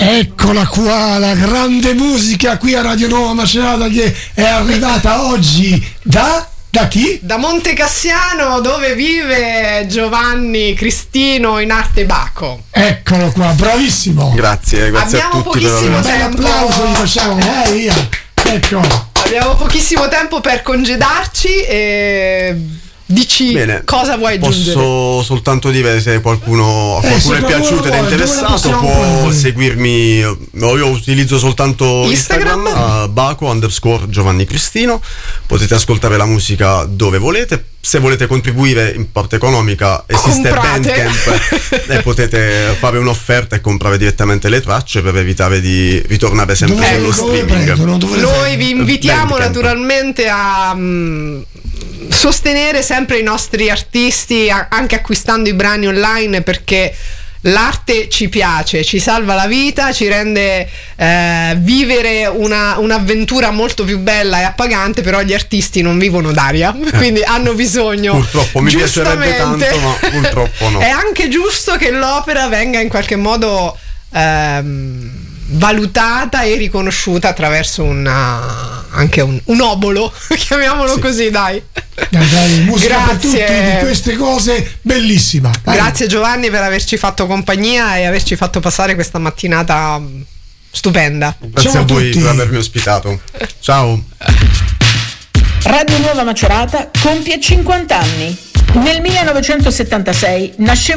Eccola qua, la grande musica qui a Radio Nuova Macerata, che è arrivata oggi da chi? Da Monte Cassiano, dove vive Giovanni Cristino in arte Baco. Eccolo qua, bravissimo. Grazie Abbiamo a tutti. pochissimo Un bel tempo. applauso gli facciamo, via. Ecco. Abbiamo pochissimo tempo per congedarci e dici Bene, cosa vuoi aggiungere. posso soltanto dire, se a qualcuno è piaciuto ed è interessato, può possiamo seguirmi. Io utilizzo soltanto Instagram, Baco_Giovanni Cristino. Potete ascoltare la musica dove volete. Se volete contribuire in parte economica, esiste Comprate. Bandcamp e potete fare un'offerta e comprare direttamente le tracce per evitare di ritornare sempre sullo streaming. Noi vi invitiamo Bandcamp. naturalmente a sostenere sempre i nostri artisti, anche acquistando i brani online, perché l'arte ci piace, ci salva la vita, ci rende vivere un'avventura molto più bella e appagante, però gli artisti non vivono d'aria, quindi hanno bisogno, purtroppo mi piacerebbe tanto, ma purtroppo no. È anche giusto che l'opera venga in qualche modo valutata e riconosciuta attraverso anche un obolo, chiamiamolo così, dai. Dai, musica per Grazie. tutti, di queste cose, bellissima. Dai. Grazie Giovanni per averci fatto compagnia e averci fatto passare questa mattinata stupenda. Grazie Ciao a a voi tutti. per avermi ospitato. Ciao. Radio Nuova Macerata compie 50 anni. Nel 1976 nasceva